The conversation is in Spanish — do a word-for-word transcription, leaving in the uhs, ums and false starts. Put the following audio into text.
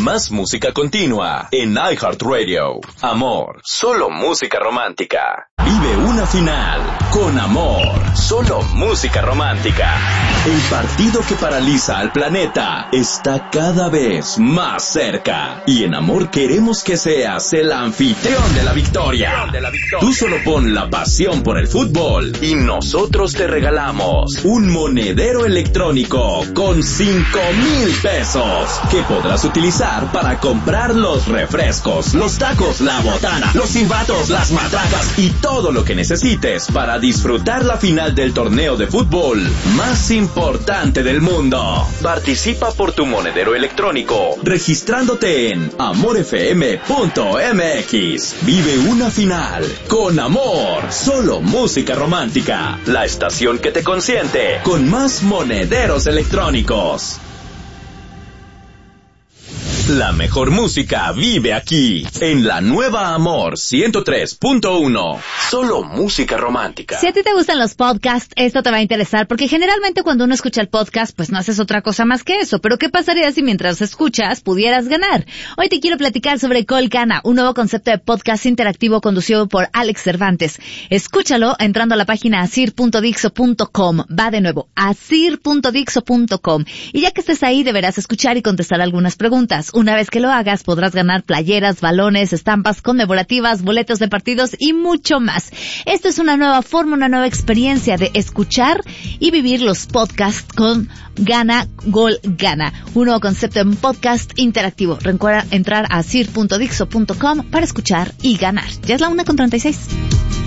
Más música continua en iHeartRadio. Amor, solo música romántica. Vive una final con Amor, solo música romántica. El partido que paraliza al planeta está cada vez más cerca. Y en Amor queremos que seas el anfitrión de la victoria. Tú solo pon la pasión por el fútbol y nosotros te regalamos un monedero electrónico con cinco mil pesos que podrás utilizar para comprar los refrescos, los tacos, la botana, los silbatos, las matracas y todo lo que necesites para disfrutar la final del torneo de fútbol más importante del mundo. Participa por tu monedero electrónico registrándote en amor f m punto m x. Vive una final con Amor, solo música romántica. La estación que te consiente con más monederos electrónicos. La mejor música vive aquí, en la nueva Amor ciento tres punto uno. Solo música romántica. Si a ti te gustan los podcasts, esto te va a interesar, porque generalmente cuando uno escucha el podcast, pues no haces otra cosa más que eso. Pero ¿qué pasaría si mientras escuchas pudieras ganar? Hoy te quiero platicar sobre Colcana, un nuevo concepto de podcast interactivo conducido por Alex Cervantes. Escúchalo entrando a la página asir punto dixo punto com. Va de nuevo, asir punto dixo punto com. Y ya que estés ahí, deberás escuchar y contestar algunas preguntas. Una vez que lo hagas, podrás ganar playeras, balones, estampas conmemorativas, boletos de partidos y mucho más. Esto es una nueva forma, una nueva experiencia de escuchar y vivir los podcasts con Gana, Gol, Gana. Un nuevo concepto en podcast interactivo. Recuerda entrar a asir punto dixo punto com para escuchar y ganar. Ya es la una con treinta y seis.